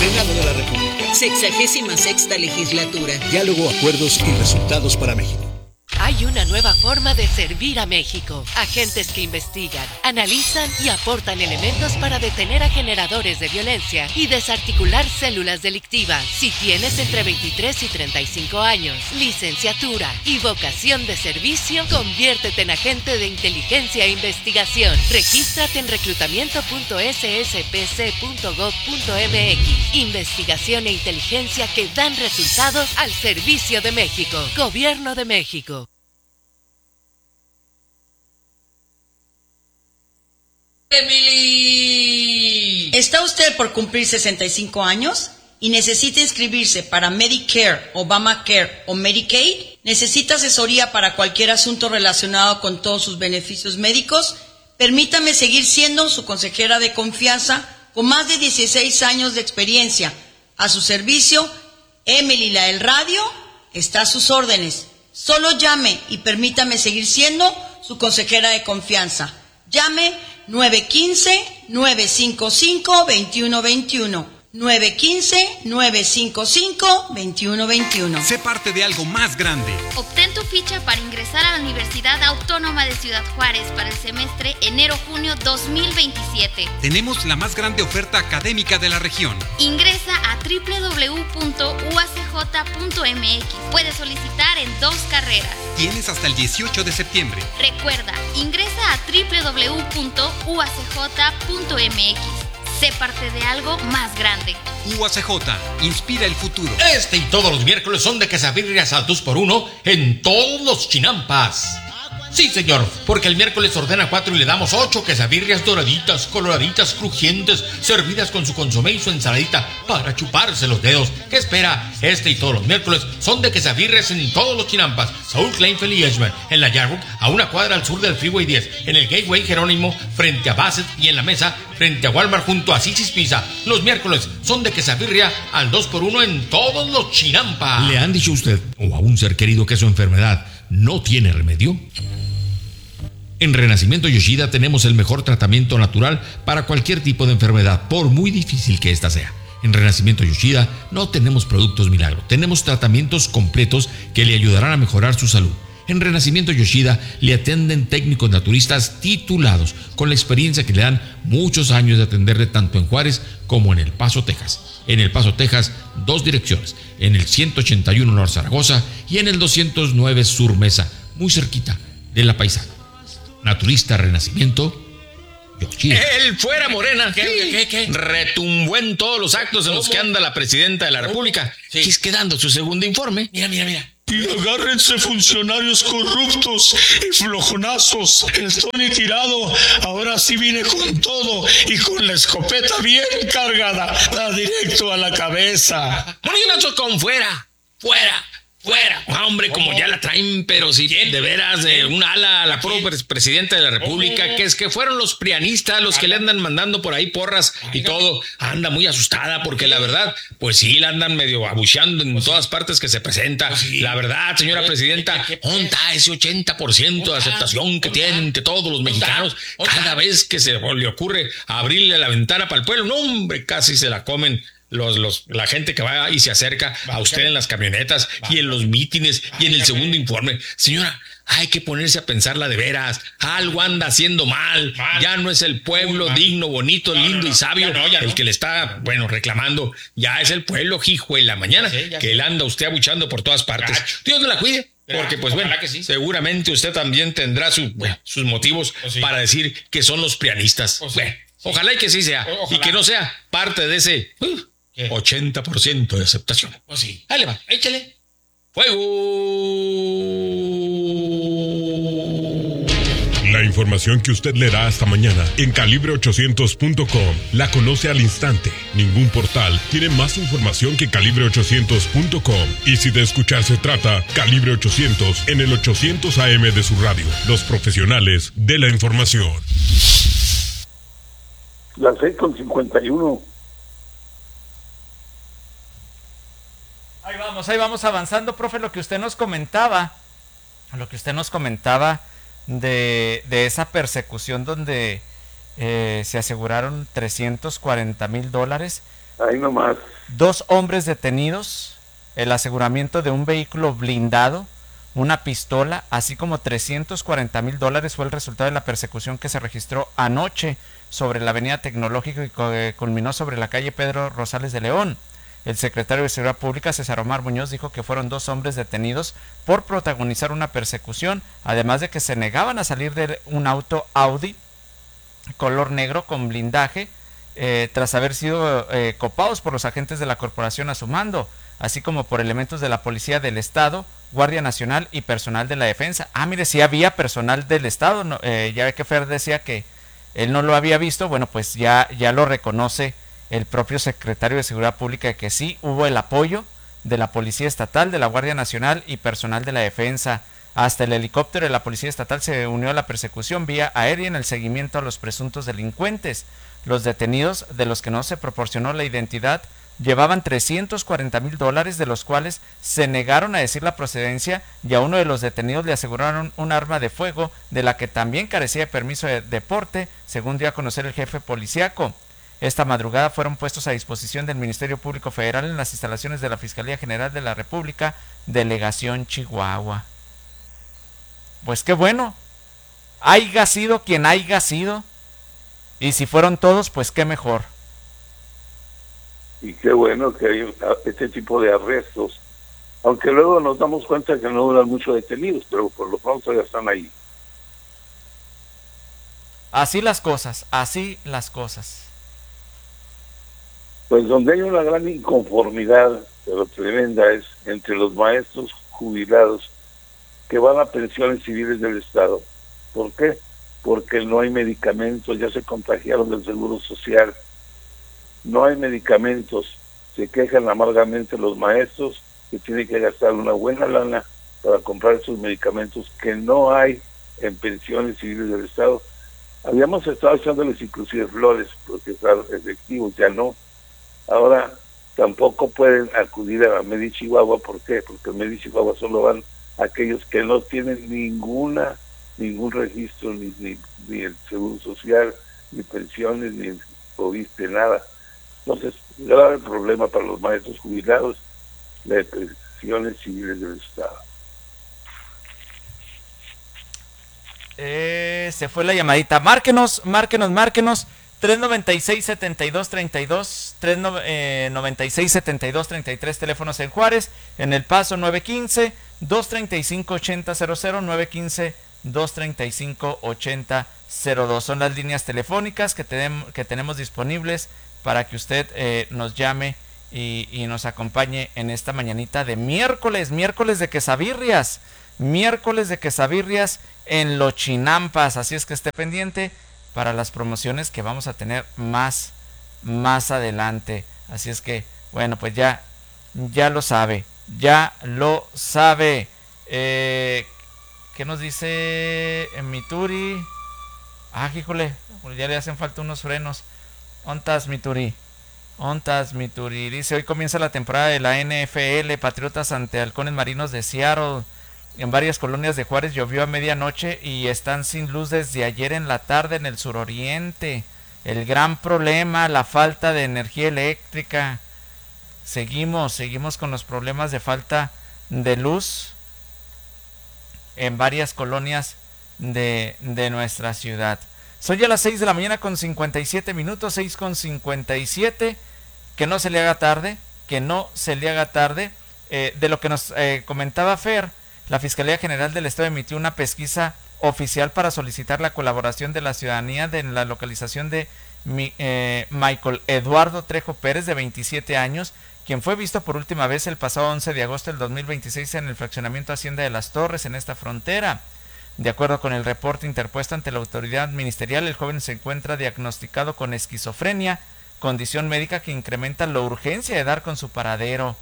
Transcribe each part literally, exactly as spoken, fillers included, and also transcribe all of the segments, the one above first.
Senado de la República. Sexagésima sexta legislatura. Diálogo, acuerdos y resultados para México. Hay una nueva forma de servir a México. Agentes que investigan, analizan y aportan elementos para detener a generadores de violencia y desarticular células delictivas. Si tienes entre veintitrés y treinta y cinco años, licenciatura y vocación de servicio, conviértete en agente de inteligencia e investigación. Regístrate en reclutamiento punto s s p c punto gov punto m x. Investigación e inteligencia que dan resultados al servicio de México. Gobierno de México. Emily. ¿Está usted por cumplir sesenta y cinco años y necesita inscribirse para Medicare, Obamacare o Medicaid? ¿Necesita asesoría para cualquier asunto relacionado con todos sus beneficios médicos? Permítame seguir siendo su consejera de confianza con más de dieciséis años de experiencia. A su servicio, Emily la del radio está a sus órdenes. Solo llame y permítame seguir siendo su consejera de confianza. Llame nueve uno cinco, nueve cinco cinco, dos uno dos uno. nueve uno cinco, nueve cinco cinco, dos uno dos uno. Sé parte de algo más grande. Obtén tu ficha para ingresar a la Universidad Autónoma de Ciudad Juárez para el semestre enero-junio dos mil veintisiete. Tenemos la más grande oferta académica de la región. Ingresa a doble u doble u doble u punto u a c j punto m x. Puedes solicitar en dos carreras. Tienes hasta el dieciocho de septiembre. Recuerda, ingresa a doble u doble u doble u punto u a c j punto m x. Sé parte de algo más grande. U A C J, inspira el futuro. Este y todos los miércoles son de quesabirrias al dos por uno en todos los Chinampas. Sí, señor, porque el miércoles ordena cuatro y le damos ocho quesabirrias doraditas, coloraditas, crujientes, servidas con su consomé y su ensaladita para chuparse los dedos. ¿Qué espera? Este y todos los miércoles son de quesabirrias en todos los Chinampas. Saúl Kleinfeld y Edgemont, en la Yarwood, a una cuadra al sur del Freeway diez, en el Gateway Jerónimo, frente a Bassett, y en la Mesa, frente a Walmart, junto a Sisi's Pizza. Los miércoles son de quesabirria al dos por uno en todos los Chinampas. ¿Le han dicho a usted o a un ser querido que su enfermedad no tiene remedio? En Renacimiento Yoshida tenemos el mejor tratamiento natural para cualquier tipo de enfermedad, por muy difícil que ésta sea. En Renacimiento Yoshida no tenemos productos milagro, tenemos tratamientos completos que le ayudarán a mejorar su salud. En Renacimiento Yoshida le atienden técnicos naturistas titulados, con la experiencia que le dan muchos años de atenderle tanto en Juárez como en El Paso, Texas. En El Paso, Texas, dos direcciones, en el ciento ochenta y uno Norte Zaragoza y en el doscientos nueve Sur Mesa, muy cerquita de La Paisana. Naturista Renacimiento Yoshida. El fuera Morena. ¿Qué, qué, qué? Retumbó en todos los actos en los que anda la presidenta de la República. Sí. Quisquedando su segundo informe. Mira, mira, mira. Y agárrense, funcionarios corruptos y flojonazos. El Tony Tirado ahora sí viene con todo y con la escopeta bien cargada. Da directo a la cabeza. Morena con fuera. Fuera. Fuera. No, hombre, como ya la traen, pero sí, de veras, de un ala a la propia presidenta de la República, que es que fueron los prianistas los que le andan mandando por ahí porras y todo. Anda muy asustada porque la verdad, pues sí, la andan medio abucheando en todas partes que se presenta. La verdad, señora presidenta, ¿dónde está ese ochenta por ciento de aceptación que tienen entre todos los mexicanos cada vez que se le ocurre abrirle la ventana para el pueblo? No, hombre, casi se la comen. Los, los, la gente que va y se acerca a usted en las camionetas y en los mítines y en el segundo informe. Señora, hay que ponerse a pensarla de veras. Algo anda haciendo mal. Ya no es el pueblo digno, bonito, lindo y sabio el que le está, bueno, reclamando. Ya es el pueblo, hijo de la mañana, que le anda usted abuchando por todas partes. Dios me la cuide. Porque pues bueno, seguramente usted también tendrá su, bueno, sus motivos para decir que son los prianistas. Bueno, ojalá y que sí sea. Y que no sea parte de ese... Uh, ¿Qué? ochenta por ciento de aceptación. Pues sí. Dale, va, échale. ¡Fuego! La información que usted leerá hasta mañana en calibre ochocientos punto com la conoce al instante. Ningún portal tiene más información que calibre ochocientos punto com. Y si de escuchar se trata, Calibre ochocientos en el ochocientos A M de su radio. Los profesionales de la información. Las seis con cincuenta y uno. Ahí vamos, ahí vamos avanzando, profe, lo que usted nos comentaba, lo que usted nos comentaba de, de esa persecución donde eh, se aseguraron trescientos cuarenta mil dólares Ahí nomás. Dos hombres detenidos, el aseguramiento de un vehículo blindado, una pistola, así como trescientos cuarenta mil dólares fue el resultado de la persecución que se registró anoche sobre la avenida Tecnológico y que culminó sobre la calle Pedro Rosales de León. El secretario de Seguridad Pública, César Omar Muñoz, dijo que fueron dos hombres detenidos por protagonizar una persecución, además de que se negaban a salir de un auto Audi color negro con blindaje, eh, tras haber sido eh, copados por los agentes de la corporación a su mando, así como por elementos de la Policía del Estado, Guardia Nacional y personal de la Defensa. Ah, mire, sí había personal del Estado, no, eh, ya ve que Fer decía que él no lo había visto, bueno, pues ya, ya lo reconoce el propio secretario de Seguridad Pública, que sí hubo el apoyo de la Policía Estatal, de la Guardia Nacional y personal de la Defensa. Hasta el helicóptero de la Policía Estatal se unió a la persecución vía aérea en el seguimiento a los presuntos delincuentes. Los detenidos, de los que no se proporcionó la identidad, llevaban trescientos cuarenta mil dólares, de los cuales se negaron a decir la procedencia, y a uno de los detenidos le aseguraron un arma de fuego de la que también carecía de permiso de, de porte, según dio a conocer el jefe policíaco. Esta madrugada fueron puestos a disposición del Ministerio Público Federal en las instalaciones de la Fiscalía General de la República, Delegación Chihuahua. Pues qué bueno, haya sido quien haya sido, y si fueron todos, pues qué mejor. Y qué bueno que hay este tipo de arrestos, aunque luego nos damos cuenta que no duran mucho detenidos, pero por lo pronto ya están ahí. Así las cosas, así las cosas. Pues donde hay una gran inconformidad, pero tremenda, es entre los maestros jubilados que van a pensiones civiles del Estado. ¿Por qué? Porque no hay medicamentos, ya se contagiaron del Seguro Social, no hay medicamentos, se quejan amargamente los maestros que tienen que gastar una buena lana para comprar esos medicamentos que no hay en pensiones civiles del Estado. Habíamos estado echándoles inclusive flores porque están efectivos, ya no. Ahora tampoco pueden acudir a Medi Chihuahua. ¿Por qué? Porque en Medi Chihuahua solo van aquellos que no tienen ninguna ningún registro, ni, ni, ni el Seguro Social, ni pensiones, ni el Fobiste, nada. Entonces, grave problema para los maestros jubilados de pensiones civiles del Estado. Eh, se fue la llamadita. Márquenos, márquenos, márquenos. tres noventa y seis, setenta y dos, treinta y dos, tres noventa y seis, setenta y dos, treinta y tres, teléfonos en Juárez, en El Paso nueve quince, dos treinta y cinco, ochenta cero cero, nueve quince, dos treinta y cinco, ochenta cero dos. Son las líneas telefónicas que, tenem, que tenemos disponibles para que usted eh, nos llame y, y nos acompañe en esta mañanita de miércoles, miércoles de quesabirrias, miércoles de quesabirrias en Los Chinampas. Así es que esté pendiente para las promociones que vamos a tener más, más adelante. Así es que, bueno, pues ya, ya lo sabe, ya lo sabe. Eh, ¿Qué nos dice en Mituri? Ah, híjole, ya le hacen falta unos frenos. Ontas Mituri, ontas Mituri. Dice, hoy comienza la temporada de la N F L, Patriotas ante Halcones Marinos de Seattle. En varias colonias de Juárez llovió a medianoche y están sin luz desde ayer en la tarde en el suroriente. El gran problema, la falta de energía eléctrica. Seguimos, seguimos con los problemas de falta de luz en varias colonias de, de nuestra ciudad. Son ya las seis de la mañana con cincuenta y siete minutos, seis con cincuenta y siete. Que no se le haga tarde, que no se le haga tarde. Eh, de lo que nos eh, comentaba Fer, la Fiscalía General del Estado emitió una pesquisa oficial para solicitar la colaboración de la ciudadanía de la localización de mi, eh, Michael Eduardo Trejo Pérez, de veintisiete años, quien fue visto por última vez el pasado once de agosto del dos mil veintiséis en el fraccionamiento Hacienda de las Torres, en esta frontera. De acuerdo con el reporte interpuesto ante la autoridad ministerial, el joven se encuentra diagnosticado con esquizofrenia, condición médica que incrementa la urgencia de dar con su paradero.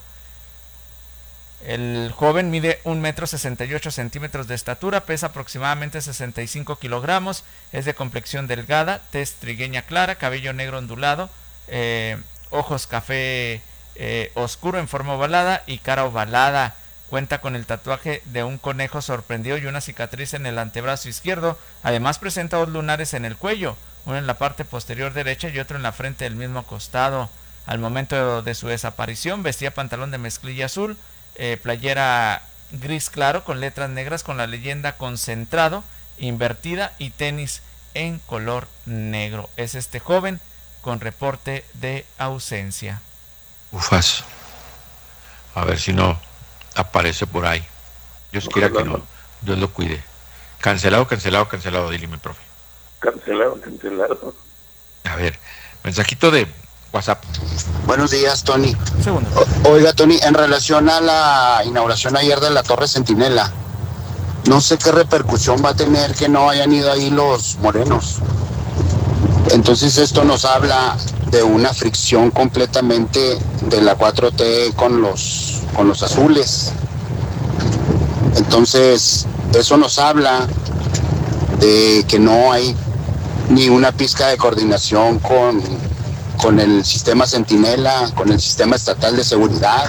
El joven mide un metro sesenta y ocho centímetros de estatura, pesa aproximadamente sesenta y cinco kilogramos, es de complexión delgada, tez trigueña clara, cabello negro ondulado, eh, ojos café eh, oscuro en forma ovalada y cara ovalada. Cuenta con el tatuaje de un conejo sorprendido y una cicatriz en el antebrazo izquierdo. Además presenta dos lunares en el cuello, uno en la parte posterior derecha y otro en la frente del mismo costado. Al momento de su desaparición vestía pantalón de mezclilla azul, eh, playera gris claro con letras negras con la leyenda concentrado, invertida y tenis en color negro. Es este joven con reporte de ausencia. Ufas. A ver si no aparece por ahí. Dios quiera que no. Dios lo cuide. Cancelado, cancelado, cancelado. Dile, mi profe. Cancelado, cancelado. A ver, mensajito de WhatsApp. Buenos días, Tony. Segundo. O, oiga, Tony, en relación a la inauguración ayer de la Torre Centinela, no sé qué repercusión va a tener que no hayan ido ahí los morenos. Entonces esto nos habla de una fricción completamente de la cuatro T con los, con los azules. Entonces eso nos habla de que no hay ni una pizca de coordinación con, con el sistema Centinela, con el sistema estatal de seguridad.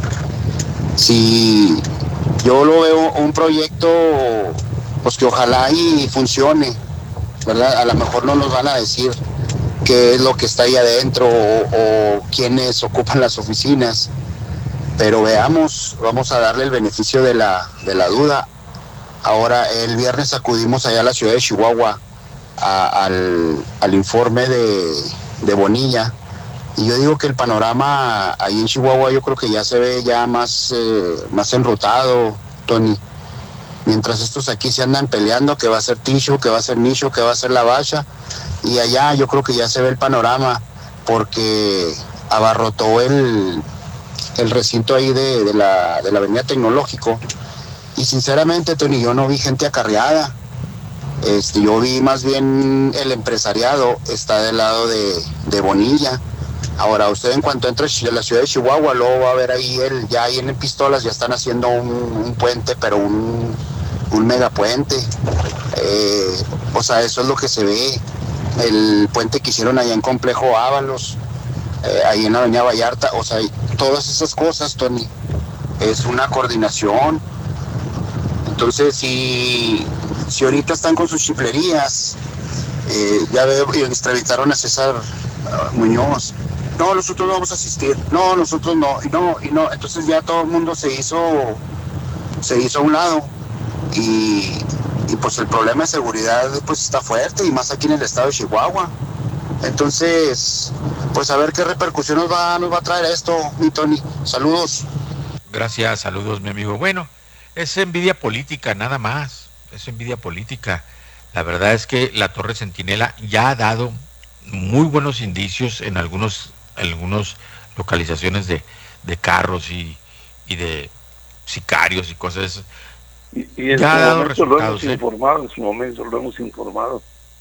Si yo lo veo un proyecto pues que ojalá y funcione, ¿verdad? A lo mejor no nos van a decir qué es lo que está ahí adentro o, o quiénes ocupan las oficinas, pero veamos, vamos a darle el beneficio de la, de la duda. Ahora, el viernes acudimos allá a la ciudad de Chihuahua a, al, al informe de, de Bonilla, y yo digo que el panorama ahí en Chihuahua yo creo que ya se ve ya más, eh, más enrutado, Tony. Mientras estos aquí se andan peleando, que va a ser Ticho, que va a ser Nicho, que va a ser La Bacha, y allá yo creo que ya se ve el panorama, porque abarrotó el, el recinto ahí de, de, la, de la Avenida Tecnológico, y sinceramente, Tony, yo no vi gente acarreada. Este, yo vi más bien el empresariado está del lado de, de Bonilla. Ahora, usted en cuanto entre a la ciudad de Chihuahua, luego va a ver ahí, el, ya ahí en Pistolas ya están haciendo un, un puente, pero un, un megapuente. Eh, o sea, eso es lo que se ve. El puente que hicieron allá en Complejo Ábalos, eh, ahí en la Avenida Vallarta, o sea, todas esas cosas, Tony, es una coordinación. Entonces, si, si ahorita están con sus chiflerías, eh, ya veo, y entrevistaron a César uh, Muñoz, no, nosotros no vamos a asistir, no, nosotros no, y no, y no, entonces ya todo el mundo se hizo, se hizo a un lado, y, y pues el problema de seguridad pues está fuerte, y más aquí en el estado de Chihuahua. Entonces, pues a ver qué repercusión nos va, nos va a traer esto, mi Tony. Saludos. Gracias, saludos, mi amigo. Bueno, es envidia política, nada más, es envidia política. La verdad es que la Torre Centinela ya ha dado muy buenos indicios en algunos, algunos localizaciones de, de carros y, y de sicarios y cosas. Y, y en ya su ha dado momento lo hemos resultados, ¿eh? informado, en su momento lo hemos informado.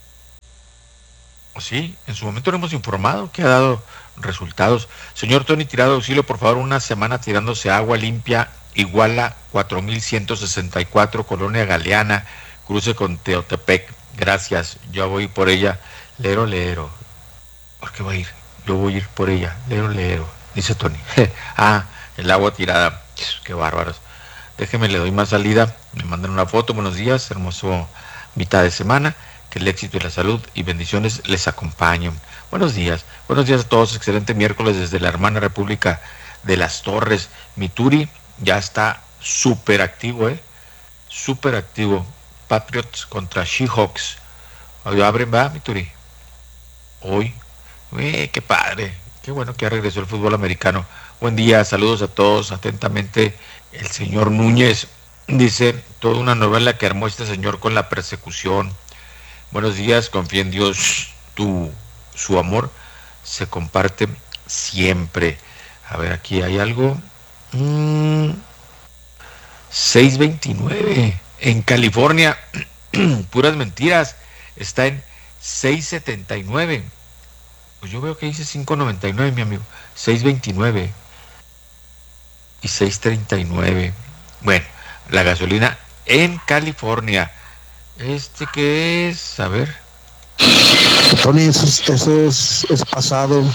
Sí, en su momento lo hemos informado que ha dado resultados. Señor Tony Tirado, auxilio, por favor, una semana tirándose agua limpia, Iguala cuatro mil ciento sesenta y cuatro, Colonia Galeana, cruce con Teotepec. Gracias, yo voy por ella. Lero, lero. ¿Por qué voy a ir? Yo voy a ir por ella. Lero, lero. Dice Tony. Ah, el agua tirada. Qué bárbaros. Déjeme, le doy más salida. Me mandan una foto. Buenos días, hermoso mitad de semana. Que el éxito y la salud y bendiciones les acompañen. Buenos días. Buenos días a todos. Excelente miércoles desde la hermana República de las Torres. Mituri ya está súper activo, ¿eh? Súper activo. Patriots contra Seahawks. Hoy abren, va, Mituri. Hoy. Eh, qué padre. Qué bueno que ya regresó el fútbol americano. Buen día, saludos a todos. Atentamente, el señor Núñez. Dice, toda una novela que armó este señor con la persecución. Buenos días, confía en Dios. Tu, su amor se comparte siempre. A ver, aquí hay algo. Mm, seis veintinueve en California. Puras mentiras. Está en seis setenta y nueve. Pues yo veo que dice cinco noventa y nueve, mi amigo. seis veintinueve y seis treinta y nueve. Bueno, la gasolina en California. ¿Este qué es? A ver. Tony, eso, es, eso es, es pasado.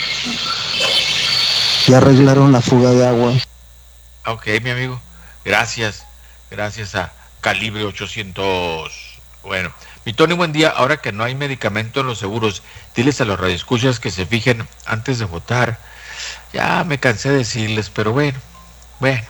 Ya arreglaron la fuga de agua. Ok, mi amigo. Gracias. Gracias a Calibre ochocientos. Bueno, mi Tony, buen día. Ahora que no hay medicamento en los seguros, diles a los radioescuchas que se fijen antes de votar Ya me cansé de decirles, pero bueno, bueno.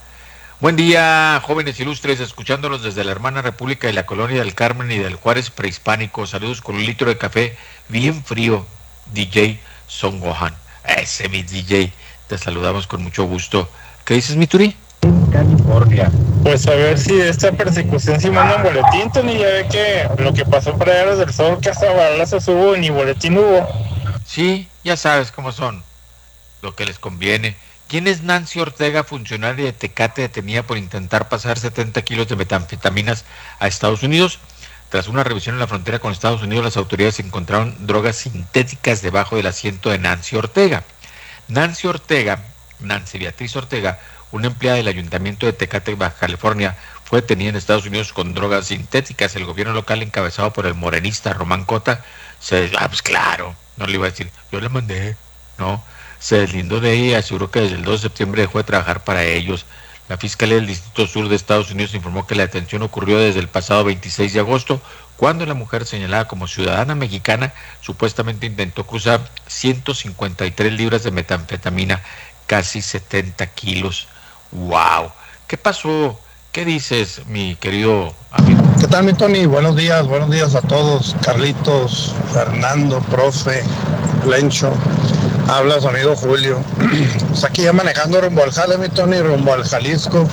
Buen día, jóvenes ilustres, escuchándolos desde la hermana República de la Colonia del Carmen y del Juárez prehispánico. Saludos con un litro de café bien frío, D J Son Gohan. Ese mi D J, te saludamos con mucho gusto. ¿Qué dices, mi Turi? California. Pues a ver si de esta persecución sí mandan boletín, Tony. Ya ve que lo que pasó por allá del Sol, que hasta balazos hubo, ni boletín hubo. Sí, ya sabes cómo son. Lo que les conviene. ¿Quién es Nancy Ortega, funcionaria de Tecate, detenida por intentar pasar setenta kilos de metanfetaminas a Estados Unidos? Tras una revisión en la frontera con Estados Unidos, las autoridades encontraron drogas sintéticas debajo del asiento de Nancy Ortega. Nancy Ortega, Nancy Beatriz Ortega, una empleada del Ayuntamiento de Tecate, Baja California, fue detenida en Estados Unidos con drogas sintéticas. El gobierno local, encabezado por el morenista Román Cota, se... Ah, pues claro, no le iba a decir, yo le mandé, no... Se deslindó de ella y aseguró que desde el dos de septiembre dejó de trabajar para ellos. La Fiscalía del Distrito Sur de Estados Unidos informó que la detención ocurrió desde el pasado veintiséis de agosto, cuando la mujer, señalada como ciudadana mexicana, supuestamente intentó cruzar ciento cincuenta y tres libras de metanfetamina, casi setenta kilos. ¡Wow! ¿Qué pasó? ¿Qué dices, mi querido amigo? ¿Qué tal, mi Tony? Buenos días, buenos días a todos. Carlitos, Fernando, profe, Lencho. Habla su amigo Julio. Pues aquí ya manejando rumbo al Jale, mi Tony, rumbo al Jalisco.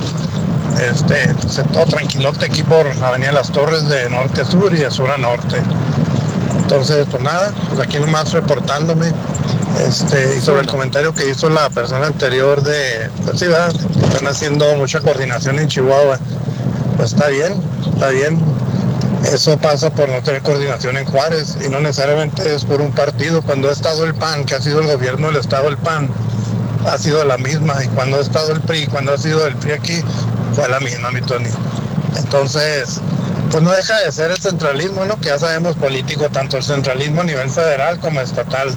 Este, pues, todo tranquilote aquí por Avenida Las Torres, de norte a sur y de sur a norte. Entonces, pues nada, pues aquí nomás reportándome. Este, y sobre el comentario que hizo la persona anterior de, pues sí, ¿verdad? Están haciendo mucha coordinación en Chihuahua. Pues está bien, está bien. Eso pasa por no tener coordinación en Juárez y no necesariamente es por un partido. Cuando ha estado el P A N, que ha sido el gobierno del estado del P A N, ha sido la misma. Y cuando ha estado el P R I, cuando ha sido el P R I aquí, fue la misma, mi Tony. Entonces, pues no deja de ser el centralismo, ¿no? Que ya sabemos político, tanto el centralismo a nivel federal como estatal,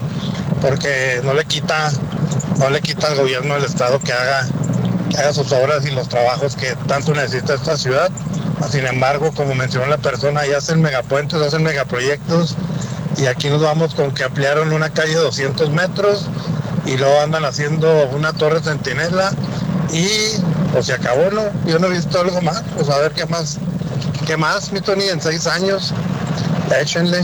porque no le quita, no le quita al gobierno del estado que haga, que haga sus obras y los trabajos que tanto necesita esta ciudad. Sin embargo, como mencionó la persona, ya hacen megapuentes, hacen megaproyectos, y aquí nos vamos con que ampliaron una calle de doscientos metros y luego andan haciendo una torre centinela y pues se acabó, ¿no? Yo no he visto algo más, pues a ver qué más, qué más, mi Tony, en seis años, échenle.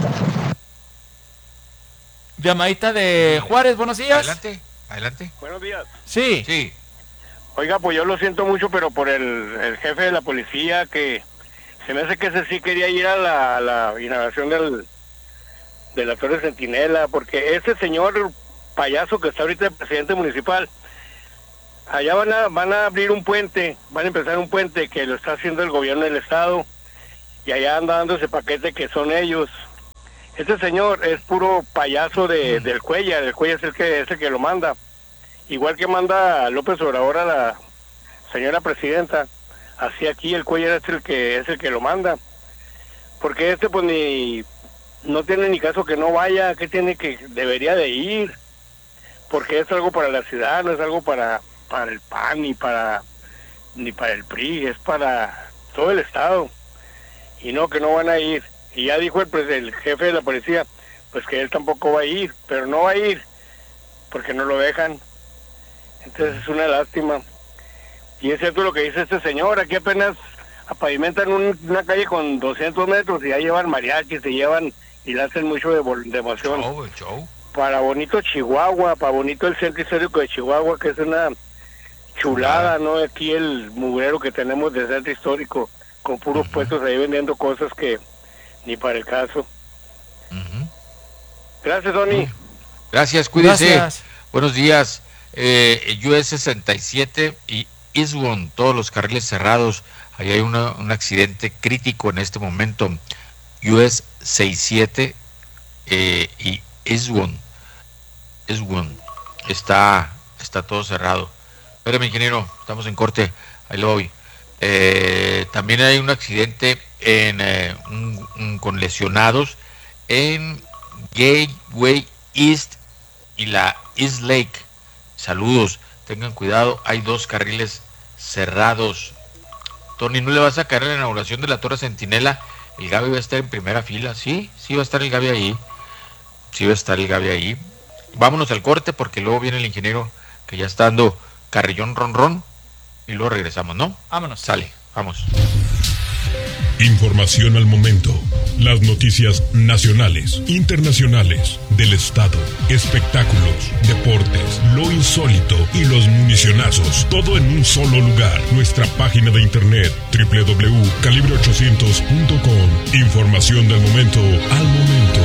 Llamadita de Juárez, buenos días. Adelante, adelante. Buenos días. Sí. Sí. Oiga, pues yo lo siento mucho, pero por el, el jefe de la policía, que se me hace que ese sí quería ir a la, a la inauguración del, de la Torre Centinela, porque ese señor payaso que está ahorita de presidente municipal, allá van a, van a abrir un puente, van a empezar un puente que lo está haciendo el gobierno del estado, y allá anda dando ese paquete que son ellos. Ese señor es puro payaso de, del Cuellar, el Cuellar es el que, es el que lo manda. Igual que manda López Obrador a la señora presidenta, así aquí el Cuellar es el que es el que lo manda, porque este pues ni no tiene ni caso que no vaya, que tiene que debería de ir, porque es algo para la ciudad, no es algo para para el P A N ni para ni para el P R I, es para todo el estado, y no que no van a ir. Y ya dijo el, pues, el jefe de la policía, pues que él tampoco va a ir, pero no va a ir porque no lo dejan. Entonces es una lástima. Y es cierto lo que dice este señor, aquí apenas pavimentan un, una calle con doscientos metros y ya llevan mariachis, se llevan y le hacen mucho de, de emoción. Show, show. Para bonito Chihuahua, para bonito el centro histórico de Chihuahua, que es una chulada, ¿no? Aquí el mugrero que tenemos del centro histórico, con puros uh-huh. puestos ahí vendiendo cosas que ni para el caso. Uh-huh. Gracias, Tony. Uh-huh. Gracias, cuídese. Gracias. Buenos días. Eh, U S sesenta y siete y Eastbourne, todos los carriles cerrados. Ahí hay una, un accidente crítico en este momento. U S sesenta y siete eh, y Eastbourne, Eastbourne está, está todo cerrado. Espérame, ingeniero, estamos en corte. Ahí lo voy. Eh, también hay un accidente en, eh, un, un, con lesionados en Gateway East y la East Lake. Saludos, tengan cuidado, hay dos carriles cerrados. Tony, ¿no le vas a caer en la inauguración de la Torre Centinela? El Gaby va a estar en primera fila, sí, sí va a estar el Gaby ahí, sí va a estar el Gaby ahí. Vámonos al corte porque luego viene el ingeniero que ya está dando carrillón ron ron y luego regresamos, ¿no? Vámonos. Sale, vamos. Información al momento. Las noticias nacionales, internacionales, del estado, espectáculos, deportes, lo insólito y los municionazos. Todo en un solo lugar. Nuestra página de internet doble u doble u doble u punto calibre ochocientos punto com. Información del momento al momento.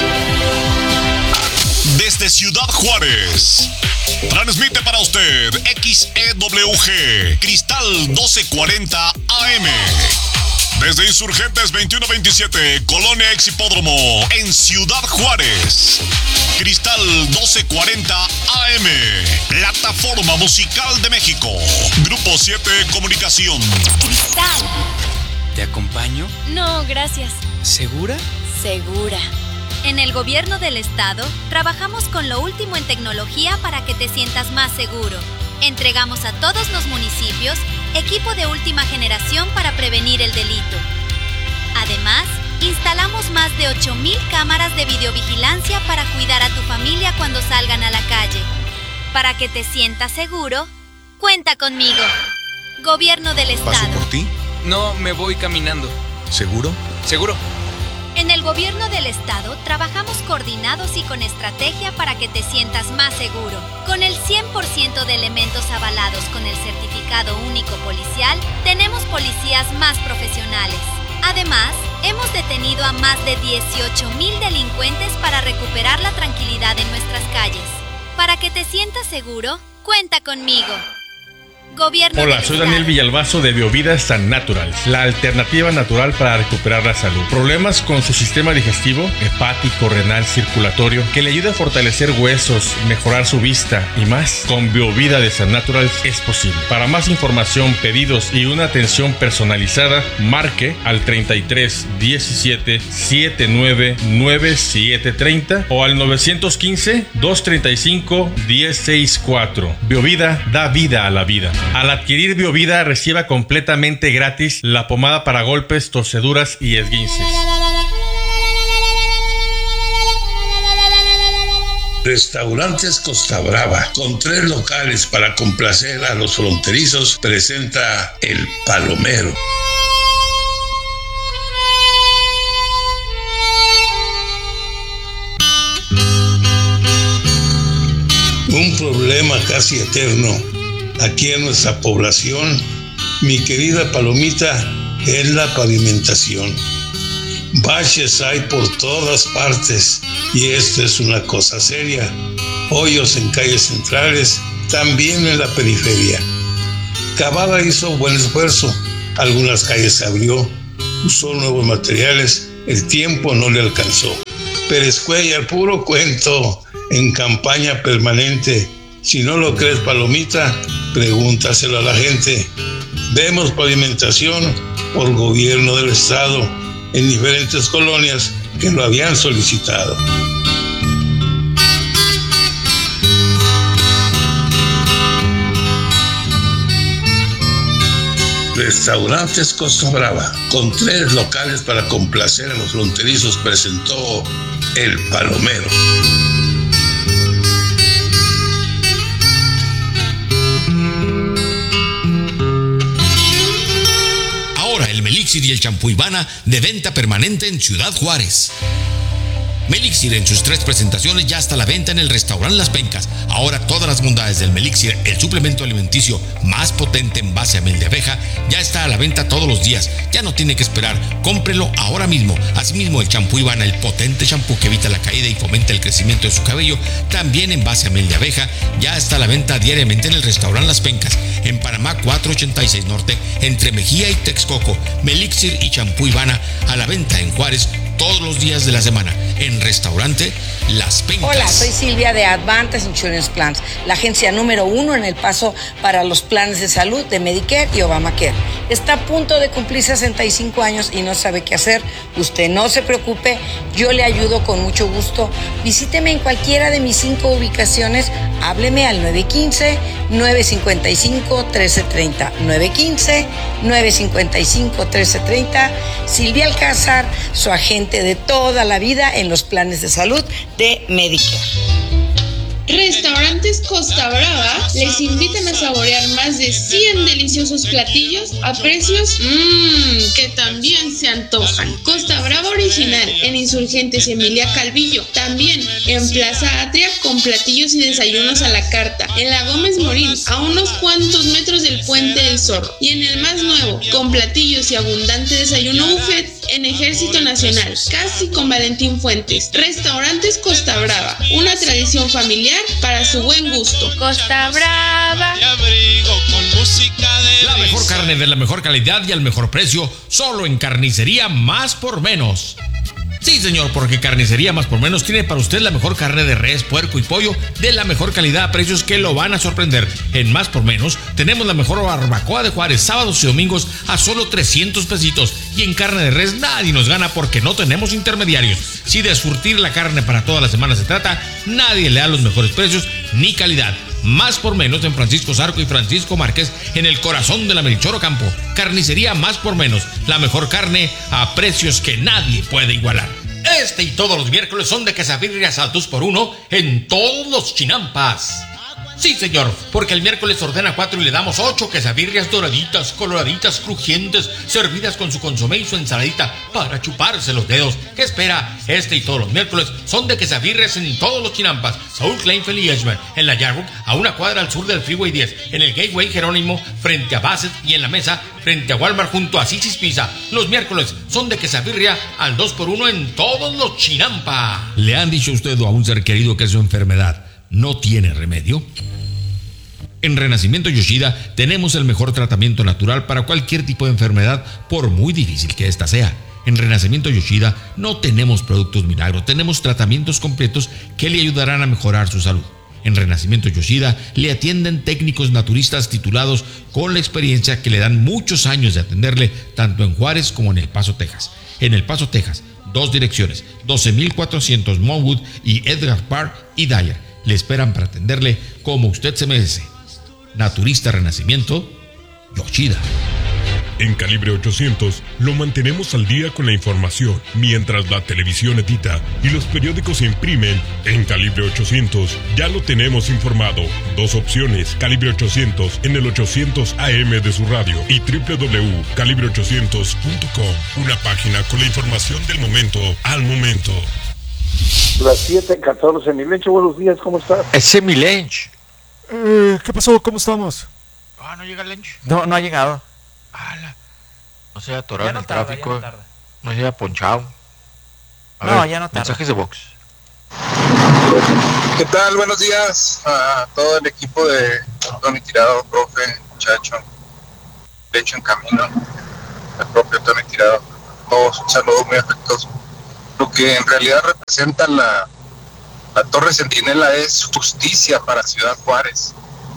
Desde Ciudad Juárez, transmite para usted X E W G, Cristal doce cuarenta A M. Desde Insurgentes veintiuno veintisiete, Colonia Ex Hipódromo, en Ciudad Juárez. Cristal doce cuarenta A M, plataforma musical de México. Grupo siete Comunicación. Cristal. ¿Te acompaño? No, gracias. ¿Segura? Segura. En el gobierno del estado, trabajamos con lo último en tecnología para que te sientas más seguro. Entregamos a todos los municipios equipo de última generación para prevenir el delito. Además, instalamos más de ocho mil cámaras de videovigilancia para cuidar a tu familia cuando salgan a la calle. Para que te sientas seguro, cuenta conmigo. Gobierno del estado. ¿Paso por ti? No, me voy caminando. ¿Seguro? Seguro. En el gobierno del estado trabajamos coordinados y con estrategia para que te sientas más seguro. Con el cien por ciento de elementos avalados con el certificado único policial, tenemos policías más profesionales. Además, hemos detenido a más de dieciocho mil delincuentes para recuperar la tranquilidad en nuestras calles. Para que te sientas seguro, cuenta conmigo. Gobierno Hola, soy Daniel Villalbazo de Biovida San Natural, la alternativa natural para recuperar la salud. Problemas con su sistema digestivo, hepático, renal, circulatorio, que le ayuda a fortalecer huesos, mejorar su vista y más. Con Biovida de San Natural es posible. Para más información, pedidos y una atención personalizada, marque al treinta y tres diecisiete setenta y nueve noventa y siete treinta o al nueve uno cinco dos treinta y cinco diez sesenta y cuatro. Biovida da vida a la vida. Al adquirir Biovida, reciba completamente gratis la pomada para golpes, torceduras y esguinces. Restaurantes Costa Brava, con tres locales para complacer a los fronterizos, presenta El Palomero. Un problema casi eterno aquí en nuestra población, mi querida Palomita, es la pavimentación. Baches hay por todas partes y esto es una cosa seria. Hoyos en calles centrales, también en la periferia. Cavada hizo buen esfuerzo, algunas calles se abrió, usó nuevos materiales, el tiempo no le alcanzó. Pérez Cuellar, puro cuento, en campaña permanente. Si no lo crees, Palomita, pregúntaselo a la gente. Vemos pavimentación por gobierno del estado en diferentes colonias que lo habían solicitado. Restaurantes Costa Brava, con tres locales para complacer a los fronterizos, presentó El Palomero. El Melixir y el champú Ivana de venta permanente en Ciudad Juárez. Melixir en sus tres presentaciones ya está a la venta en el restaurante Las Pencas. Ahora todas las bondades del Melixir, el suplemento alimenticio más potente en base a miel de abeja, ya está a la venta todos los días. Ya no tiene que esperar, cómprelo ahora mismo. Asimismo, el champú Ivana, el potente champú que evita la caída y fomenta el crecimiento de su cabello, también en base a miel de abeja, ya está a la venta diariamente en el restaurante Las Pencas, en Panamá cuatrocientos ochenta y seis Norte, entre Mejía y Texcoco. Melixir y champú Ivana a la venta en Juárez todos los días de la semana en restaurante Las Pencas. Hola, soy Silvia de Advantage Insurance Plans, la agencia número uno en El Paso para los planes de salud de Medicare y Obamacare. Está a punto de cumplir sesenta y cinco años y no sabe qué hacer. Usted no se preocupe, yo le ayudo con mucho gusto. Visíteme en cualquiera de mis cinco ubicaciones. Hábleme al nueve uno cinco, nueve cinco cinco, uno tres tres cero. nueve uno cinco, nueve cinco cinco, uno tres tres cero. Silvia Alcázar, su agente de toda la vida en los planes de salud de Medicare. Restaurantes Costa Brava les invitan a saborear más de cien deliciosos platillos a precios mmm, que también se antojan. Costa Brava Original en Insurgentes Emilia Calvillo. También en Plaza Atria con platillos y desayunos a la carta. En la Gómez Morín, a unos cuantos metros del Puente del Zorro. Y en el más nuevo, con platillos y abundante desayuno buffet en Ejército Nacional, casi con Valentín Fuentes. Restaurantes Costa Brava, una tradición familiar para su buen gusto. Costa Brava. La mejor carne de la mejor calidad y al mejor precio, solo en Carnicería Más por Menos. Sí, señor, porque Carnicería Más por Menos tiene para usted la mejor carne de res, puerco y pollo de la mejor calidad a precios que lo van a sorprender. En Más por Menos tenemos la mejor barbacoa de Juárez, sábados y domingos a solo trescientos pesitos. Y en carne de res nadie nos gana porque no tenemos intermediarios. Si de surtir la carne para toda la semana se trata, nadie le da los mejores precios ni calidad. Más por Menos en Francisco Zarco y Francisco Márquez, en el corazón de la Melchor Ocampo. Carnicería Más por Menos, la mejor carne a precios que nadie puede igualar. Este y todos los miércoles son de quesabirrias al dos por uno en todos los Chinampas. Sí, señor, porque el miércoles ordena cuatro y le damos ocho quesabirrias doraditas, coloraditas, crujientes, servidas con su consomé y su ensaladita para chuparse los dedos. ¿Qué espera? Este y todos los miércoles son de quesabirrias en todos los Chinampas. Saúl Kleinfeld y Edgeman, en la Yarwood, a una cuadra al sur del Freeway diez, en el Gateway Jerónimo, frente a Bassett, y en la Mesa, frente a Walmart, junto a Sisis Pizza. Los miércoles son de quesabirria al dos por uno en todos los Chinampas. ¿Le han dicho a usted o a un ser querido que su enfermedad no tiene remedio? En Renacimiento Yoshida tenemos el mejor tratamiento natural para cualquier tipo de enfermedad, por muy difícil que ésta sea. En Renacimiento Yoshida no tenemos productos milagro, tenemos tratamientos completos que le ayudarán a mejorar su salud. En Renacimiento Yoshida le atienden técnicos naturistas titulados con la experiencia que le dan muchos años de atenderle tanto en Juárez como en El Paso, Texas. En El Paso, Texas, dos direcciones, doce mil cuatrocientos Monwood y Edgar Park y Dyer. Le esperan para atenderle como usted se merece. Naturista Renacimiento Yoshida. En Calibre ochocientos lo mantenemos al día con la información, mientras la televisión edita y los periódicos se imprimen. En Calibre ochocientos ya lo tenemos informado. Dos opciones, Calibre ochocientos en el ochocientos A M de su radio y doble u doble u doble u punto calibre ochocientos punto com, una página con la información del momento al momento. Las siete catorce, Milencho, buenos días, ¿cómo estás? Ese Milench. Eh, ¿Qué pasó? ¿Cómo estamos? Ah, ¿no llega el Lench? No, no ha llegado. Ala. No se haya atorado Ya no en el tarda, tráfico. ya no tarda. No se haya ponchado. A No, ver, ya no tarda. mensajes de Vox. ¿Qué tal? Buenos días a todo el equipo de Tony Tirado, profe, muchacho, Lecho en camino, el propio Tony Tirado. Todos un saludo muy afectuoso. Lo que en realidad representa la, la Torre Centinela es justicia para Ciudad Juárez.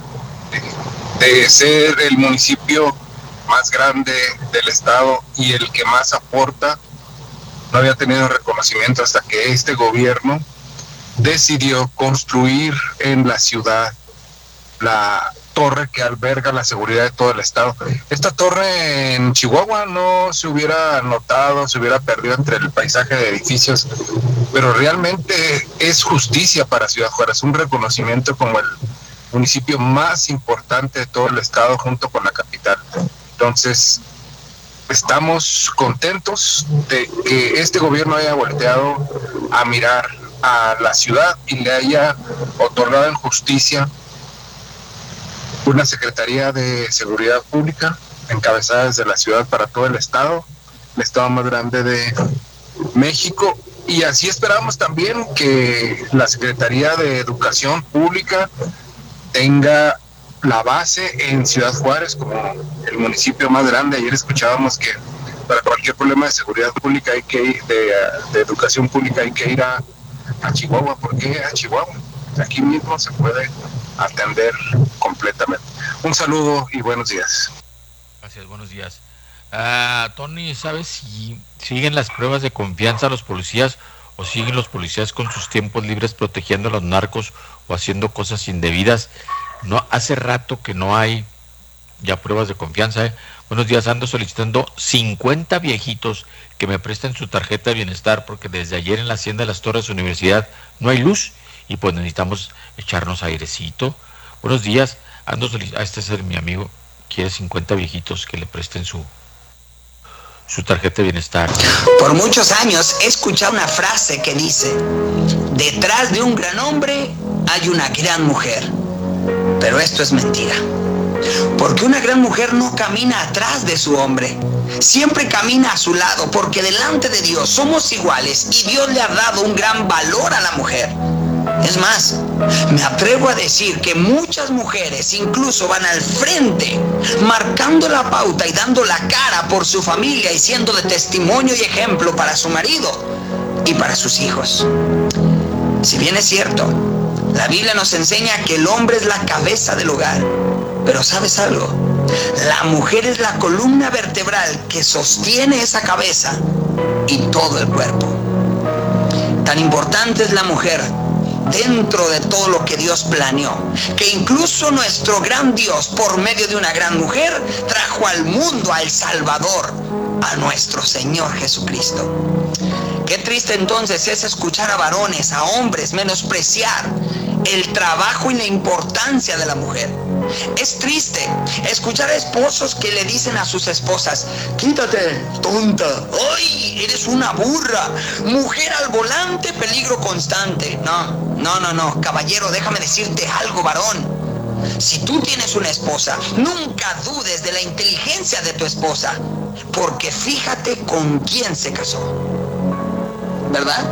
De, de ser el municipio más grande del estado y el que más aporta, no había tenido reconocimiento hasta que este gobierno decidió construir en la ciudad la torre que alberga la seguridad de todo el estado. Esta torre en Chihuahua no se hubiera notado, se hubiera perdido entre el paisaje de edificios, pero realmente es justicia para Ciudad Juárez, un reconocimiento como el municipio más importante de todo el estado junto con la capital. Entonces, estamos contentos de que este gobierno haya volteado a mirar a la ciudad y le haya otorgado en justicia una Secretaría de Seguridad Pública encabezada desde la ciudad para todo el estado, el estado más grande de México, y así esperamos también que la Secretaría de Educación Pública tenga la base en Ciudad Juárez como el municipio más grande. Ayer escuchábamos que para cualquier problema de seguridad pública hay que ir, de, de educación pública hay que ir a, a Chihuahua. ¿Por qué a Chihuahua? Aquí mismo se puede atender completamente. Un saludo y buenos días. Gracias, buenos días. Uh, Tony, ¿sabes si siguen las pruebas de confianza a los policías o siguen los policías con sus tiempos libres protegiendo a los narcos o haciendo cosas indebidas? No, hace rato que no hay ya pruebas de confianza. ¿eh? Buenos días, ando solicitando cincuenta viejitos que me presten su tarjeta de bienestar porque desde ayer en la Hacienda de las Torres Universidad no hay luz y pues necesitamos echarnos airecito. Buenos días, ando solic- a este es mi amigo, quiere cincuenta viejitos que le presten su su tarjeta de bienestar. Por muchos años he escuchado una frase que dice: detrás de un gran hombre hay una gran mujer. Pero esto es mentira. Porque una gran mujer no camina atrás de su hombre, siempre camina a su lado, porque delante de Dios somos iguales y Dios le ha dado un gran valor a la mujer. Es más, me atrevo a decir que muchas mujeres incluso van al frente, marcando la pauta y dando la cara por su familia y siendo de testimonio y ejemplo para su marido y para sus hijos. Si bien es cierto, la Biblia nos enseña que el hombre es la cabeza del hogar, pero ¿sabes algo? La mujer es la columna vertebral que sostiene esa cabeza y todo el cuerpo. Tan importante es la mujer dentro de todo lo que Dios planeó, que incluso nuestro gran Dios, por medio de una gran mujer, trajo al mundo al Salvador, a nuestro Señor Jesucristo. Qué triste entonces es escuchar a varones, a hombres, menospreciar el trabajo y la importancia de la mujer. Es triste escuchar a esposos que le dicen a sus esposas: quítate, tonta, ¡ay, eres una burra! Mujer al volante, peligro constante. No, no, no, no, caballero, déjame decirte algo, varón. Si tú tienes una esposa, nunca dudes de la inteligencia de tu esposa, porque fíjate con quién se casó, ¿verdad?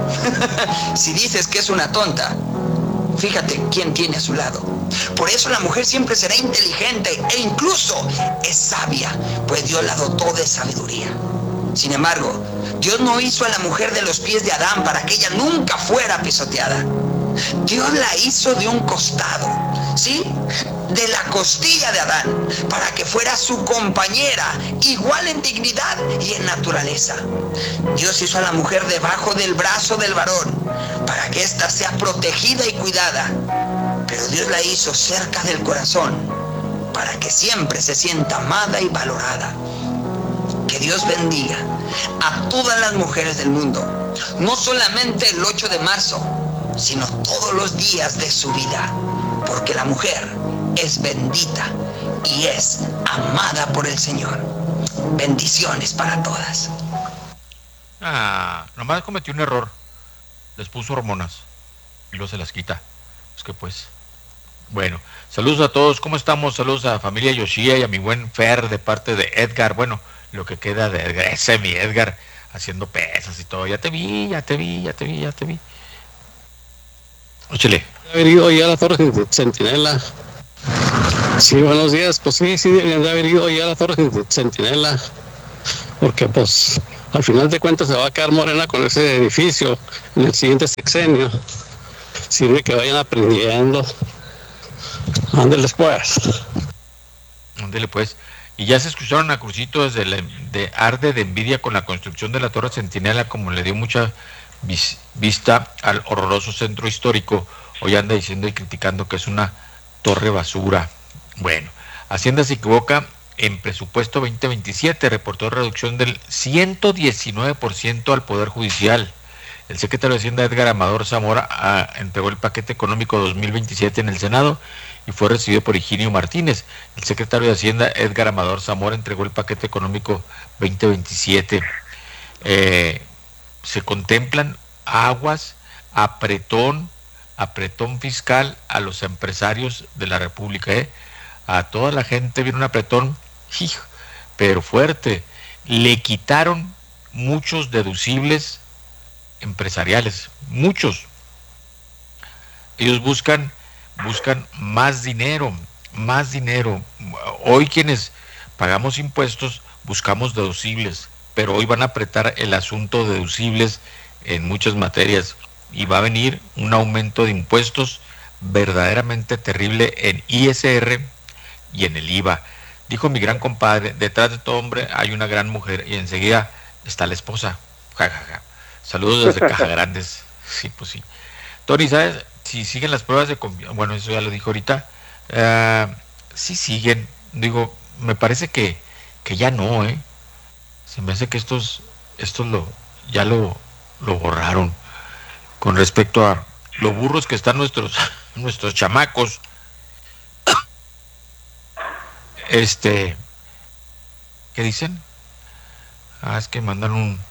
Si dices que es una tonta, fíjate quién tiene a su lado. Por eso la mujer siempre será inteligente e incluso es sabia, pues Dios la dotó de sabiduría. Sin embargo, Dios no hizo a la mujer de los pies de Adán para que ella nunca fuera pisoteada. Dios la hizo de un costado, ¿sí? De la costilla de Adán, para que fuera su compañera, igual en dignidad y en naturaleza. Dios hizo a la mujer debajo del brazo del varón, para que ésta sea protegida y cuidada. Pero Dios la hizo cerca del corazón, para que siempre se sienta amada y valorada. Que Dios bendiga a todas las mujeres del mundo, no solamente el ocho de marzo, sino todos los días de su vida, porque la mujer es bendita y es amada por el Señor. Bendiciones para todas. Ah, nomás cometió un error. Les puso hormonas y luego se las quita. Es que pues... Bueno, saludos a todos. ¿Cómo estamos? Saludos a familia Yoshia y a mi buen Fer de parte de Edgar. Bueno, lo que queda de Edgar, ese mi Edgar, haciendo pesas y todo. Ya te vi, ya te vi, ya te vi, ya te vi. Óchale. Haber ido ya a la Torre Centinela. Sí, buenos días. Pues sí, sí, deberían de haber ido ya a la Torre Centinela. Porque pues al final de cuentas se va a quedar morena con ese edificio en el siguiente sexenio. Sirve que vayan aprendiendo. Ándeles pues. Ándele pues. Y ya se escucharon a Crucito desde la, de arde de envidia con la construcción de la Torre Centinela, como le dio mucha vis, vista al horroroso centro histórico. Hoy anda diciendo y criticando que es una torre basura. Bueno, Hacienda se equivoca en presupuesto veinte veintisiete, reportó reducción del ciento diecinueve por ciento al Poder Judicial. El secretario de Hacienda, Edgar Amador Zamora, ah, entregó el paquete económico dos mil veintisiete en el Senado y fue recibido por Higinio Martínez. El secretario de Hacienda, Edgar Amador Zamora, entregó el paquete económico veinte veintisiete. Eh, se contemplan aguas, apretón, apretón fiscal a los empresarios de la República. ¿eh? A toda la gente viene un apretón, hijo, pero fuerte. Le quitaron muchos deducibles empresariales, muchos. Ellos buscan buscan más dinero, más dinero. Hoy quienes pagamos impuestos buscamos deducibles, pero hoy van a apretar el asunto de deducibles en muchas materias y va a venir un aumento de impuestos verdaderamente terrible en I S R y en el I V A. Dijo mi gran compadre, detrás de todo hombre hay una gran mujer y enseguida está la esposa. Ja, ja, ja. Saludos desde Caja Grandes. Sí, pues sí. Tony, ¿sabes? Si siguen las pruebas de confianza, bueno, eso ya lo dijo ahorita, uh, sí siguen, digo, me parece que, que ya no, ¿eh? Se me hace que estos, estos lo, ya lo, lo borraron con respecto a lo burros que están nuestros, nuestros chamacos. Este, ¿qué dicen? Ah, es que mandan un...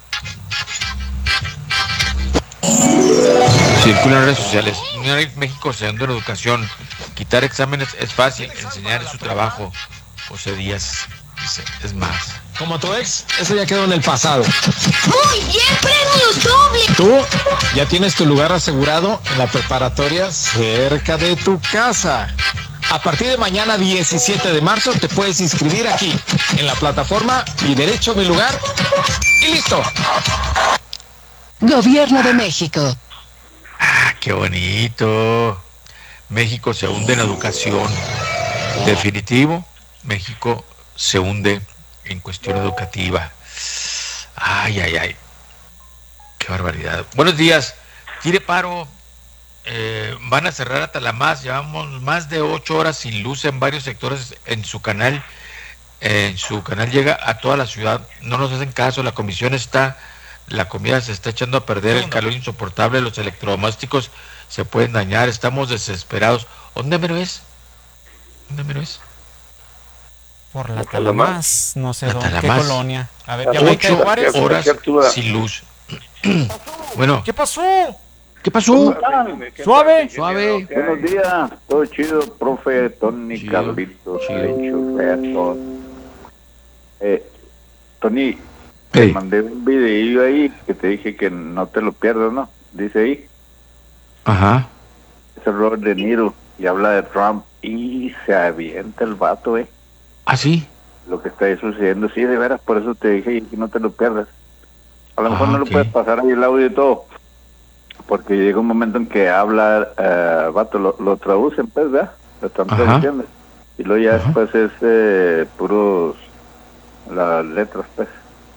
Circulan en redes sociales. México segundo en educación. Quitar exámenes es fácil, enseñar es su trabajo. José Díaz dice, es más. Como tu ex, eso ya quedó en el pasado. ¡Muy bien, premios doble! Tú ya tienes tu lugar asegurado en la preparatoria cerca de tu casa. A partir de mañana diecisiete de marzo te puedes inscribir aquí, en la plataforma Mi Derecho, Mi Lugar, y listo. Gobierno de México. Ah, qué bonito. México se hunde en educación. Definitivo, México se hunde en cuestión educativa. Ay, ay, ay. Qué barbaridad. Buenos días. Tire paro. Eh, van a cerrar a Talamás. Llevamos más de ocho horas sin luz en varios sectores en su canal. Eh, en su canal llega a toda la ciudad. No nos hacen caso. La comisión está... La comida se está echando a perder, el calor insoportable, los electrodomésticos se pueden dañar, estamos desesperados. ¿Dónde mero es? ¿Dónde mero es? Por la Talamás, no sé la dónde, Talamás. qué colonia. A ver, ¿ya ve que Juárez? Ocho horas sin luz. Bueno. ¿Qué pasó? ¿Qué pasó? Suave. Suave. Buenos días, todo chido, profe, Tony, Chido, Carlitos, chido. Lencho, Beto. Eh, Tony, Hey. te mandé un videillo ahí que te dije que no te lo pierdas, ¿no? Dice ahí, Ajá. es el Robert De Niro y habla de Trump y se avienta el vato, ¿eh? ¿Ah, sí? Lo que está ahí sucediendo, sí, de veras, por eso te dije que no te lo pierdas. A lo mejor Ah, no ok. lo puedes pasar ahí el audio y todo, porque llega un momento en que habla, eh, vato, lo, lo traducen, pues, ¿verdad? Lo están Ajá. traduciendo. Y luego ya después es eh, puros las letras, pues.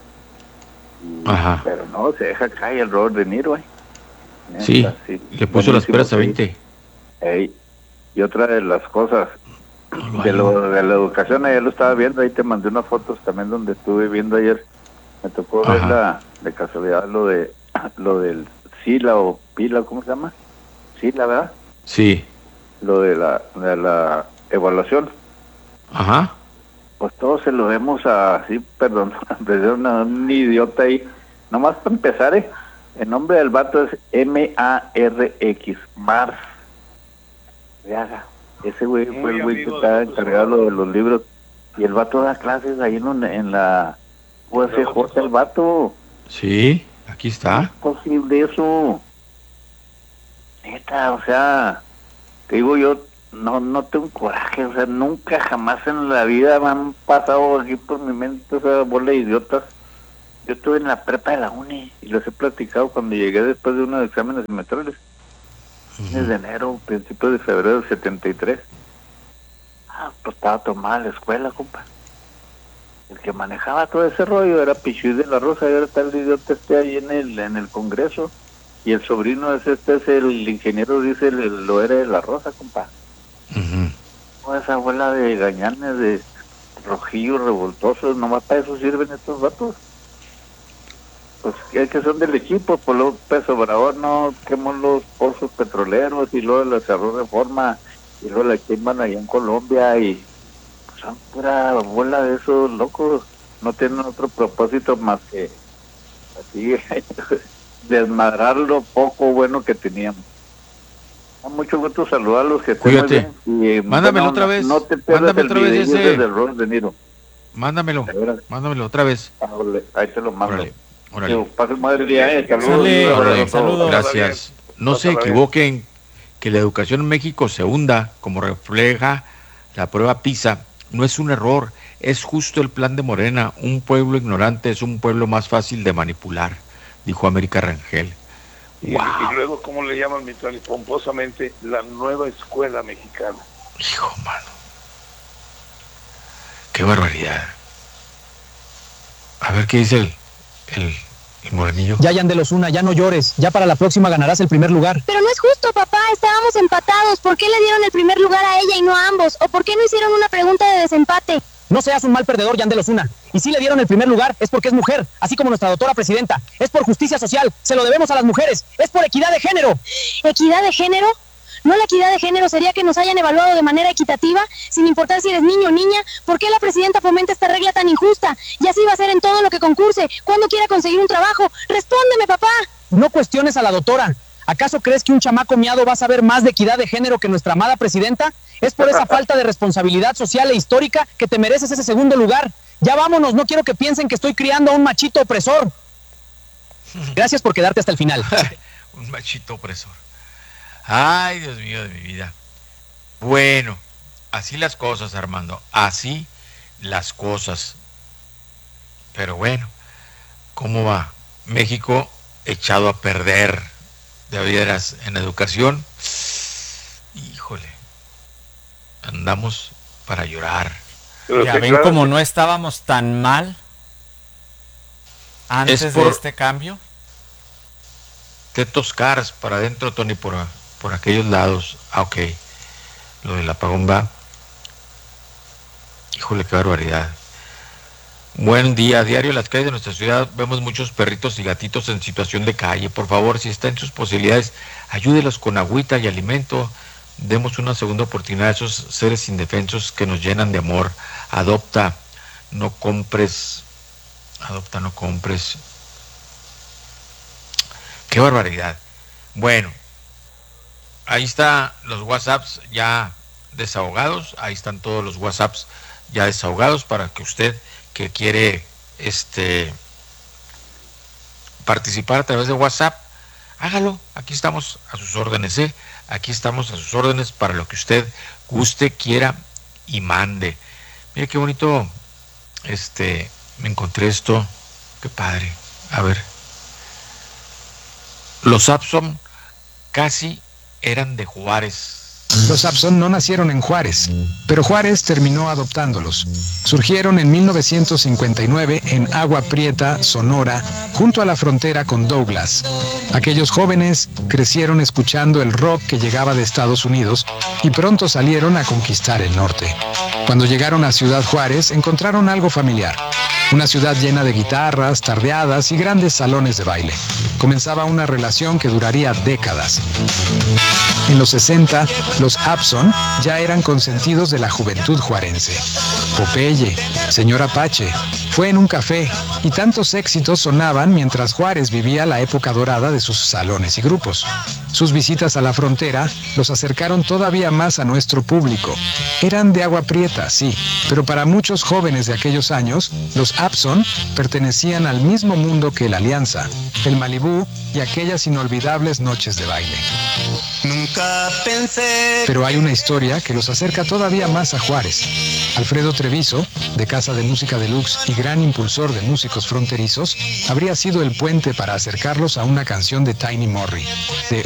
Y- Ajá. Pero no, se deja caer el Robert De Niro, ¿eh? Sí, Neta, le puso las buenísimo, peras a sí. veinte. Ey, y otra de las cosas de, lo, de la educación, ayer lo estaba viendo, ahí te mandé unas fotos también donde estuve viendo ayer, me tocó ver Ajá. la, de casualidad lo de lo del SILA o PILA, ¿cómo se llama? SILA, ¿verdad? Sí. Lo de la, de la evaluación. Ajá. Pues todos se lo vemos así, perdón, desde una, un idiota ahí. Nomás para empezar, ¿eh? El nombre del vato es M A R X, Mars. Veaga. Ese güey fue el güey que estaba encargado de los libros. Y el vato da clases ahí en, un- en la U S J, el vato. Sí, aquí está. ¿Es posible eso? Neta, o sea, te digo yo, no no tengo coraje, o sea, nunca jamás en la vida me han pasado aquí por mi mente esa bola de idiotas. Yo estuve en la prepa de la uni y les he platicado cuando llegué después de unos exámenes semestrales. Fines de enero, principios de febrero del setenta y tres. Ah, pues estaba tomada la escuela, compa. El que manejaba todo ese rollo era Pichuy de la Rosa, y ahora está el idiota este ahí en el, en el Congreso. Y el sobrino es este, es el ingeniero, dice, el, el- lo era de la Rosa, compa. Toda esa bola de gañanes, de rojillos revoltosos, nomás para eso sirven estos vatos. Pues que que son del equipo, por López Obrador no quemó los pozos petroleros y luego la cerró Reforma y luego la queman allá en Colombia y pues, son pura bola de esos locos, no tienen otro propósito más que así desmadrar lo poco bueno que teníamos. Da mucho gusto saludar a los que estén muy Cuídate. bien. Y, Mándamelo bueno, otra vez. No te pierdas Mándame el otra vez videillo ese. desde el Robert De Niro. Mándamelo. Mándamelo otra vez. Ah, órale, ahí te lo mando. Órale, órale. Digo, pasen madre día, eh. Saludos. Sale. Un abrazo Órale, a todos. Gracias. No se equivoquen que la educación en México se hunda, como refleja la prueba PISA. No es un error, es justo el plan de Morena. Un pueblo ignorante es un pueblo más fácil de manipular, dijo América Rangel. Y, Wow. y luego, ¿cómo le llaman, mi Tony? Pomposamente, la nueva escuela mexicana. Hijo, mano. Qué barbaridad. A ver qué dice el, el, el morenillo. Ya, Yan de los Una, ya no llores. Ya para la próxima ganarás el primer lugar. Pero no es justo, papá. Estábamos empatados. ¿Por qué le dieron el primer lugar a ella y no a ambos? ¿O por qué no hicieron una pregunta de desempate? No seas un mal perdedor, Yandel Ozuna. Y si le dieron el primer lugar es porque es mujer, así como nuestra doctora presidenta. Es por justicia social, se lo debemos a las mujeres. Es por equidad de género. ¿Equidad de género? ¿No la equidad de género sería que nos hayan evaluado de manera equitativa, sin importar si eres niño o niña? ¿Por qué la presidenta fomenta esta regla tan injusta? Y así va a ser en todo lo que concurse, cuando quiera conseguir un trabajo. ¡Respóndeme, papá! No cuestiones a la doctora. ¿Acaso crees que un chamaco miado va a saber más de equidad de género que nuestra amada presidenta? Es por esa falta de responsabilidad social e histórica que te mereces ese segundo lugar. Ya vámonos, no quiero que piensen que estoy criando a un machito opresor. Gracias por quedarte hasta el final. Un machito opresor. Ay, Dios mío de mi vida. Bueno, así las cosas, Armando. Así las cosas. Pero bueno, ¿cómo va? México echado a perder de veras en educación. Híjole, andamos para llorar. Pero ya ven, claro, como no estábamos tan mal antes por, de este cambio. Tetos Cars para adentro, Tony, por, por aquellos lados. Ah, ok. Lo del apagón va. Híjole, qué barbaridad. Buen día. A diario en las calles de nuestra ciudad vemos muchos perritos y gatitos en situación de calle. Por favor, si está en sus posibilidades, ayúdelos con agüita y alimento. Demos una segunda oportunidad a esos seres indefensos que nos llenan de amor. Adopta, no compres. Adopta, no compres. Qué barbaridad. Bueno, ahí están los WhatsApps ya desahogados. Ahí están todos los WhatsApps ya desahogados para que usted, que quiere este participar a través de WhatsApp, hágalo. Aquí estamos a sus órdenes, ¿eh? Aquí estamos a sus órdenes para lo que usted guste, quiera y mande. Mire qué bonito, este, me encontré esto, qué padre. A ver, los Abson casi eran de Juárez. Los Abson no nacieron en Juárez, pero Juárez terminó adoptándolos. Surgieron en mil novecientos cincuenta y nueve en Agua Prieta, Sonora, junto a la frontera con Douglas. Aquellos jóvenes crecieron escuchando el rock que llegaba de Estados Unidos y pronto salieron a conquistar el norte. Cuando llegaron a Ciudad Juárez, encontraron algo familiar. Una ciudad llena de guitarras, tardeadas y grandes salones de baile. Comenzaba una relación que duraría décadas. En los sesenta, los Abson ya eran consentidos de la juventud juarense. Popeye, Señor Apache, Fue en un café, y tantos éxitos sonaban mientras Juárez vivía la época dorada de sus salones y grupos. Sus visitas a la frontera los acercaron todavía más a nuestro público. Eran de Agua Prieta, sí, pero para muchos jóvenes de aquellos años, los Abson pertenecían al mismo mundo que la Alianza, el Malibú y aquellas inolvidables noches de baile. Nunca pensé... Pero hay una historia que los acerca todavía más a Juárez. Alfredo Treviso, de Casa de Música Deluxe y gran impulsor de músicos fronterizos, habría sido el puente para acercarlos a una canción de Tiny Morrie, de